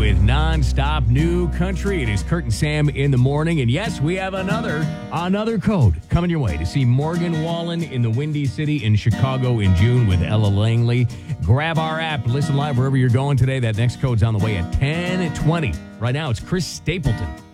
with non-stop new country. It is Kurt and Sam in the morning. And yes, we have another code coming your way to see Morgan Wallen in the Windy City in Chicago in June with Ella Langley. Grab our app, listen live wherever you're going today. That next code's on the way at 10:20. Right now, it's Chris Stapleton